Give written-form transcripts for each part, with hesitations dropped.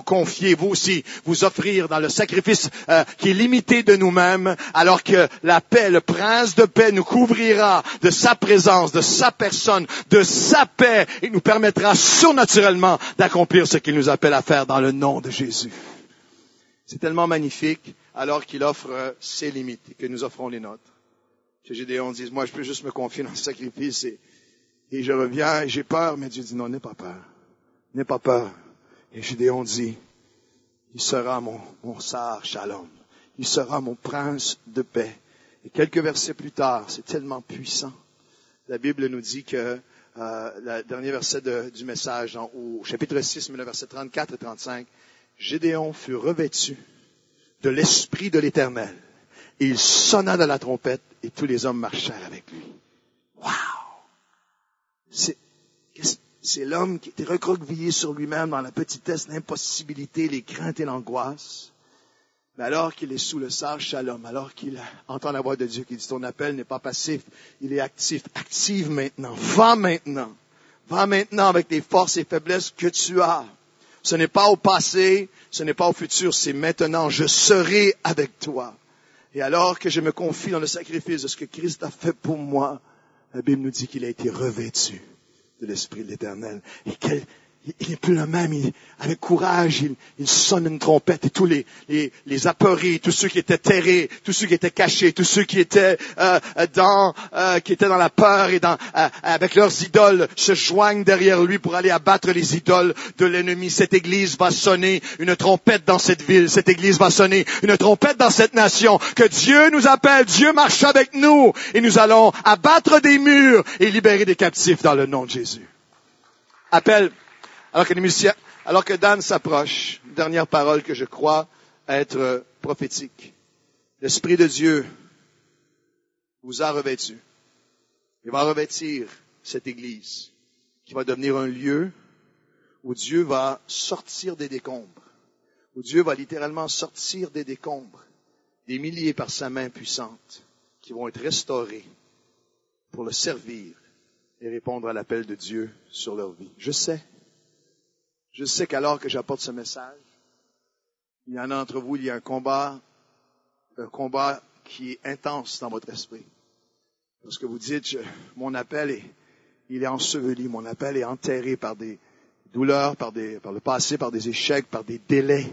confier, vous aussi, vous offrir dans le sacrifice qui est limité de nous-mêmes, alors que la paix, le prince de paix nous couvrira de sa présence, de sa personne, de sa paix, et nous permettra surnaturellement d'accomplir ce qu'il nous appelle à faire dans le nom de Jésus. C'est tellement magnifique, alors qu'il offre ses limites et que nous offrons les nôtres. Que Gédéon dise, moi je peux juste me confier dans le sacrifice et je reviens et j'ai peur, mais Dieu dit non, n'aie pas peur. N'aie pas peur. Et Gédéon dit, il sera mon Sar Shalom. Il sera mon prince de paix. Et quelques versets plus tard, c'est tellement puissant. La Bible nous dit que, le dernier verset du message, au chapitre 6, mais le verset 34 et 35, Gédéon fut revêtu de l'Esprit de l'Éternel. Et il sonna de la trompette et tous les hommes marchèrent avec lui. Wow! C'est l'homme qui était recroquevillé sur lui-même dans la petitesse, l'impossibilité, les craintes et l'angoisse. Mais alors qu'il est sous le Sar Shalom, alors qu'il entend la voix de Dieu qui dit ton appel n'est pas passif, il est actif. Active maintenant. Va maintenant. Va maintenant avec les forces et faiblesses que tu as. Ce n'est pas au passé, ce n'est pas au futur, c'est maintenant. Je serai avec toi. Et alors que je me confie dans le sacrifice de ce que Christ a fait pour moi, la Bible nous dit qu'il a été revêtu de l'Esprit de l'Éternel. Et il n'est plus le même. Avec courage, il sonne une trompette et tous les apeurés, tous ceux qui étaient terrés, tous ceux qui étaient cachés, tous ceux qui étaient dans la peur et avec leurs idoles se joignent derrière lui pour aller abattre les idoles de l'ennemi. Cette église va sonner une trompette dans cette ville. Cette église va sonner une trompette dans cette nation. Que Dieu nous appelle. Dieu marche avec nous et nous allons abattre des murs et libérer des captifs dans le nom de Jésus. Appel. Alors que Dan s'approche, une dernière parole que je crois être prophétique. L'Esprit de Dieu vous a revêtu. Il va revêtir cette Église qui va devenir un lieu où Dieu va sortir des décombres, où Dieu va littéralement sortir des décombres, des milliers par sa main puissante, qui vont être restaurés pour le servir et répondre à l'appel de Dieu sur leur vie. Je sais qu'alors que j'apporte ce message, il y en a d'entre vous, il y a un combat qui est intense dans votre esprit. Parce que vous dites, mon appel il est enseveli, mon appel est enterré par des douleurs, par le passé, par des échecs, par des délais,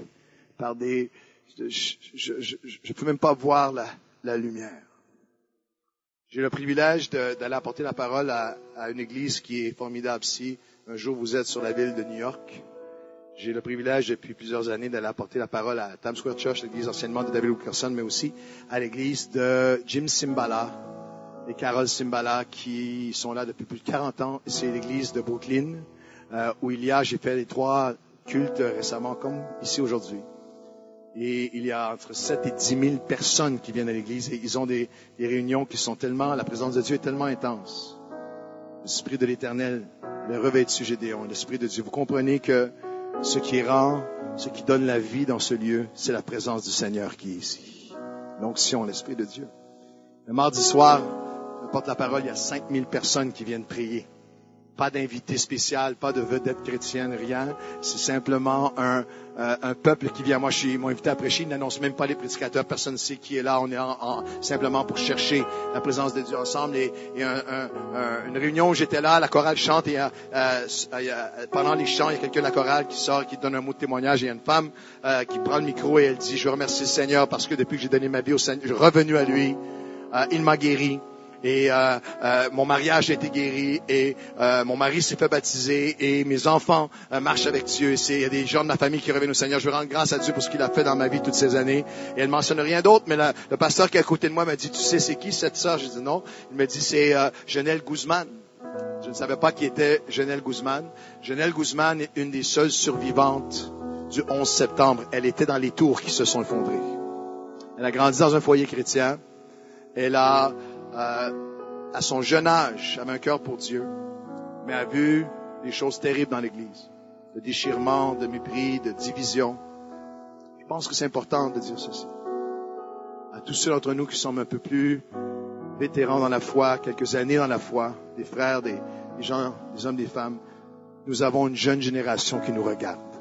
je peux même pas voir la lumière. J'ai le privilège d'aller apporter la parole à une église qui est formidable ici. Un jour, vous êtes sur la ville de New York. J'ai le privilège depuis plusieurs années d'aller apporter la parole à Times Square Church, l'église anciennement de David Wilkerson, mais aussi à l'église de Jim Cymbala et Carol Cymbala qui sont là depuis plus de 40 ans. C'est l'église de Brooklyn où j'ai fait les 3 cultes récemment comme ici aujourd'hui. Et il y a entre 7 et 10 000 personnes qui viennent à l'église et ils ont des réunions qui sont la présence de Dieu est tellement intense. L'Esprit de l'Éternel, le revêtu Gédéon, l'Esprit de Dieu. Vous comprenez que ce qui rend, ce qui donne la vie dans ce lieu, c'est la présence du Seigneur qui est ici. L'onction, l'Esprit de Dieu. Le mardi soir, je porte la parole, il y a 5 000 personnes qui viennent prier. Pas d'invité spécial, pas de vedette chrétienne, rien. C'est simplement un peuple qui vient. Moi, ils m'ont invité à prêcher. Ils n'annoncent même pas les prédicateurs. Personne ne sait qui est là. On est simplement pour chercher la présence de Dieu ensemble. Et une réunion où j'étais là, la chorale chante et pendant les chants, il y a quelqu'un de la chorale qui sort, qui donne un mot de témoignage. Et il y a une femme qui prend le micro et elle dit, je remercie le Seigneur parce que depuis que j'ai donné ma vie au Seigneur, je suis revenu à lui. Il m'a guéri. Et mon mariage a été guéri et mon mari s'est fait baptiser et mes enfants marchent avec Dieu. Il y a des gens de ma famille qui reviennent au Seigneur. Je veux rendre grâce à Dieu pour ce qu'il a fait dans ma vie toutes ces années. Et elle mentionne rien d'autre, mais le pasteur qui est à côté de moi m'a dit, tu sais c'est qui cette sœur? J'ai dit non. Il m'a dit c'est Janelle Guzman. Je ne savais pas qui était Janelle Guzman. Janelle Guzman est une des seules survivantes du 11 septembre. Elle était dans les tours qui se sont effondrées. Elle a grandi dans un foyer chrétien. Elle a à son jeune âge, avait un cœur pour Dieu, mais a vu des choses terribles dans l'Église. De déchirement, de mépris, de division. Je pense que c'est important de dire ceci. À tous ceux d'entre nous qui sommes un peu plus vétérans dans la foi, quelques années dans la foi, des frères, des gens, des hommes, des femmes, nous avons une jeune génération qui nous regarde.